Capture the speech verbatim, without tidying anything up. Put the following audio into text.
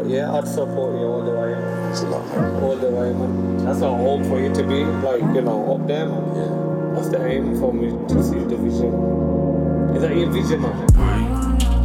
yeah, I'd support you all the way. It's a lot, man. All the way, man. That's our hope for you to be, like, you know, up there, man. Yeah. That's the aim for me to see the vision. Is that your vision, man?